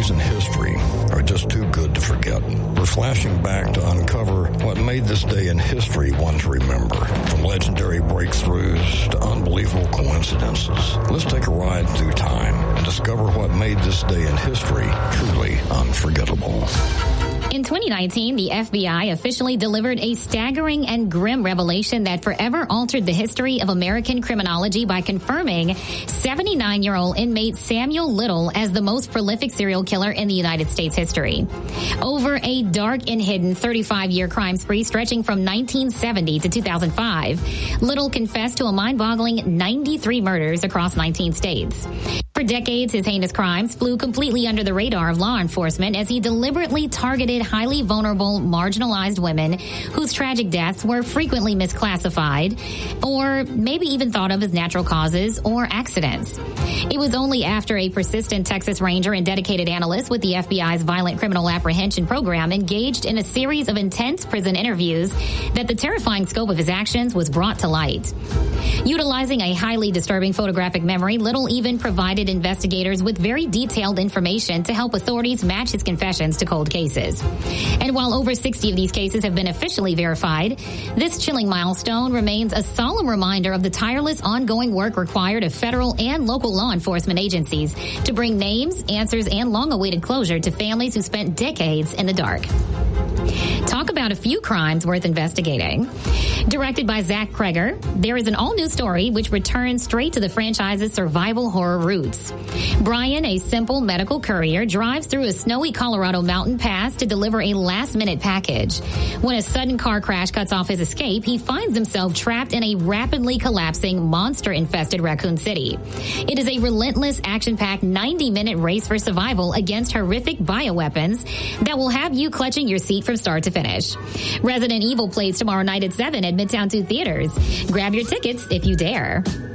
days in history are just too good to forget. We're flashing back to uncover what made this day in history one to remember. From legendary breakthroughs to unbelievable coincidences, let's take a ride through time and discover what made this day in history truly unforgettable. In 2019, the FBI officially delivered a staggering and grim revelation that forever altered the history of American criminology by confirming 79-year-old inmate Samuel Little as the most prolific serial killer in the United States history. Over a dark and hidden 35-year crime spree stretching from 1970 to 2005, Little confessed to a mind-boggling 93 murders across 19 states. For decades, his heinous crimes flew completely under the radar of law enforcement as he deliberately targeted highly vulnerable, marginalized women whose tragic deaths were frequently misclassified or maybe even thought of as natural causes or accidents. It was only after a persistent Texas Ranger and dedicated analyst with the FBI's Violent Criminal Apprehension Program engaged in a series of intense prison interviews that the terrifying scope of his actions was brought to light. Utilizing a highly disturbing photographic memory, Little even provided investigators with very detailed information to help authorities match his confessions to cold cases. And while over 60 of these cases have been officially verified, this chilling milestone remains a solemn reminder of the tireless ongoing work required of federal and local law enforcement agencies to bring names, answers, and long-awaited closure to families who spent decades in the dark. Talk about a few crimes worth investigating. Directed by Zach Kreger, there is an all-new story which returns straight to the franchise's survival horror roots. Brian, a simple medical courier, drives through a snowy Colorado mountain pass to deliver a last-minute package. When a sudden car crash cuts off his escape, he finds himself trapped in a rapidly collapsing, monster-infested Raccoon City. It is a relentless, action-packed 90-minute race for survival against horrific bioweapons that will have you clutching your seat from start to finish. Resident Evil plays tomorrow night at 7 at Midtown 2 Theaters. Grab your tickets if you dare.